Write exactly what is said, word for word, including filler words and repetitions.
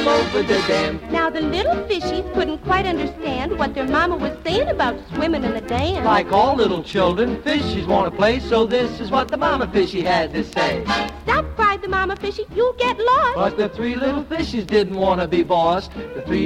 swim over the dam. Now the little fishies couldn't quite understand what their mama was saying about swimming in the dam. Like all little children, fishies want to play, so this is what the mama fishy had to say. Stop, cried the mama fishy, you'll get lost. But the three little fishies didn't want to be bossed. The three